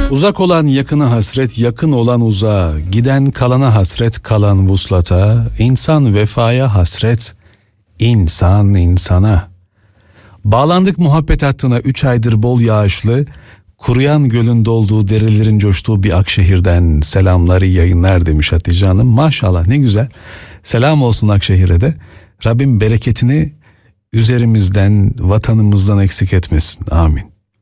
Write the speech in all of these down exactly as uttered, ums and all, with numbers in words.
Uzak olan yakına hasret, yakın olan uzağa, giden kalana hasret, kalan vuslata, insan vefaya hasret, insan insana. Bağlandık muhabbet hattına üç aydır bol yağışlı, kuruyan gölün dolduğu, derelerin coştuğu bir Akşehir'den selamları yayınlar demiş Hatice Hanım. Maşallah, ne güzel. Selam olsun Akşehir'e de. Rabbim bereketini üzerimizden, vatanımızdan eksik etmesin. Amin.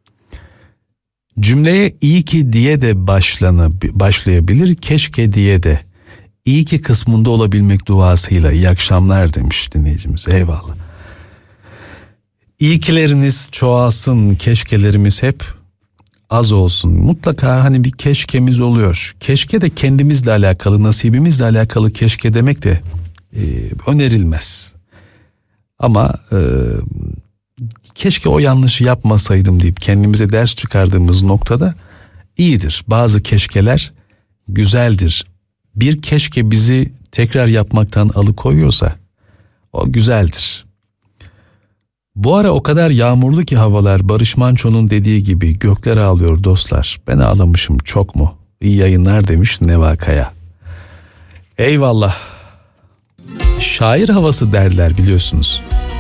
Cümleye iyi ki diye de başlana, başlayabilir, keşke diye de. İyi ki kısmında olabilmek duasıyla iyi akşamlar demiş dinleyicimiz. Eyvallah. İyi kileriniz çoğalsın, keşkelerimiz hep az olsun. Mutlaka hani bir keşkemiz oluyor. Keşke de kendimizle alakalı, nasibimizle alakalı keşke demek de e, önerilmez. Ama e, keşke o yanlışı yapmasaydım deyip kendimize ders çıkardığımız noktada iyidir. Bazı keşkeler güzeldir. Bir keşke bizi tekrar yapmaktan alıkoyuyorsa o güzeldir. Bu ara o kadar yağmurlu ki havalar, Barış Manço'nun dediği gibi gökler ağlıyor dostlar. Ben ağlamışım çok mu? İyi yayınlar demiş Neva Kaya. Eyvallah. Şair havası derler biliyorsunuz.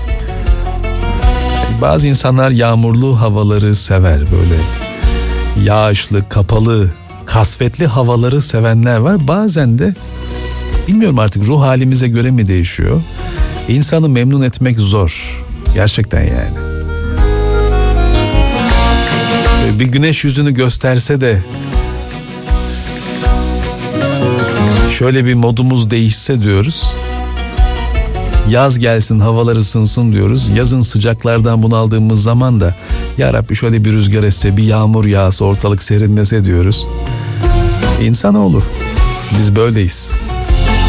Bazı insanlar yağmurlu havaları sever, böyle yağışlı, kapalı, kasvetli havaları sevenler var. Bazen de bilmiyorum artık ruh halimize göre mi değişiyor? İnsanı memnun etmek zor. Gerçekten yani. Bir güneş yüzünü gösterse de şöyle bir modumuz değişse diyoruz. Yaz gelsin, havalar ısınsın diyoruz. Yazın sıcaklardan bunaldığımız zaman da ya Rabbi şöyle bir rüzgar esse, bir yağmur yağsa, ortalık serinlese diyoruz. İnsanoğlu, biz böyleyiz.